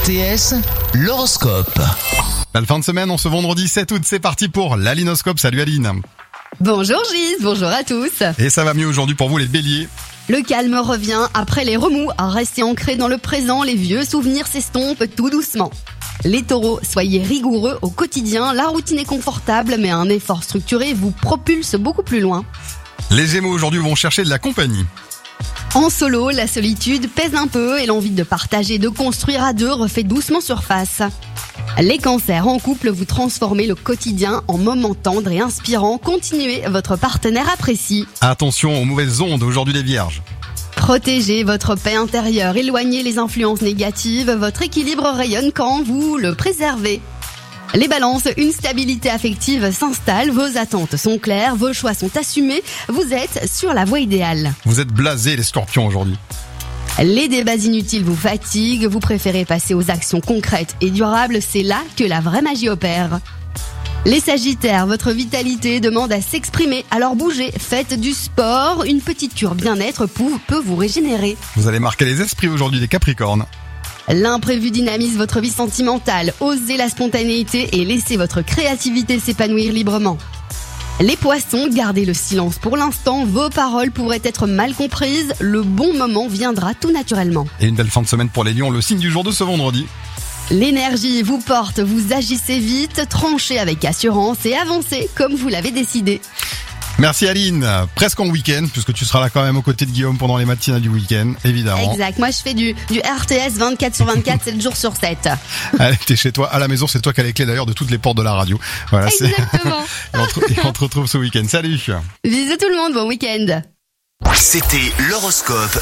RTS, l'horoscope. La fin de semaine, on se vendredi 7 août, c'est parti pour l'Alinoscope. Salut Aline. Bonjour Gis, bonjour à tous. Et ça va mieux aujourd'hui pour vous les béliers. Le calme revient après les remous. Restez ancrés dans le présent, les vieux souvenirs s'estompent tout doucement. Les taureaux, soyez rigoureux au quotidien. La routine est confortable, mais un effort structuré vous propulse beaucoup plus loin. Les gémeaux aujourd'hui vont chercher de la compagnie. En solo, la solitude pèse un peu et l'envie de partager, de construire à deux refait doucement surface. Les cancers, en couple, vous transformez le quotidien en moments tendres et inspirants. Continuez, votre partenaire apprécie. Attention aux mauvaises ondes aujourd'hui les vierges. Protégez votre paix intérieure, éloignez les influences négatives, votre équilibre rayonne quand vous le préservez. Les balances, une stabilité affective s'installe, vos attentes sont claires, vos choix sont assumés, vous êtes sur la voie idéale. Vous êtes blasés les scorpions aujourd'hui. Les débats inutiles vous fatiguent, vous préférez passer aux actions concrètes et durables, c'est là que la vraie magie opère. Les sagittaires, votre vitalité demande à s'exprimer, alors bougez, faites du sport, une petite cure bien-être peut vous régénérer. Vous allez marquer les esprits aujourd'hui les capricornes. L'imprévu dynamise votre vie sentimentale, osez la spontanéité et laissez votre créativité s'épanouir librement. Les poissons, gardez le silence pour l'instant, vos paroles pourraient être mal comprises, le bon moment viendra tout naturellement. Et une belle fin de semaine pour les lions, le signe du jour de ce vendredi. L'énergie vous porte, vous agissez vite, tranchez avec assurance et avancez comme vous l'avez décidé. Merci Aline, presque en week-end, puisque tu seras là quand même aux côtés de Guillaume pendant les matinales du week-end, évidemment. Exact, moi je fais du RTS 24 sur 24, 7 jours sur 7. Allez, t'es chez toi, à la maison, c'est toi qui as les clés d'ailleurs de toutes les portes de la radio. Voilà, Exactement. Et on te retrouve ce week-end, salut. Bisous tout le monde, bon week-end. C'était l'horoscope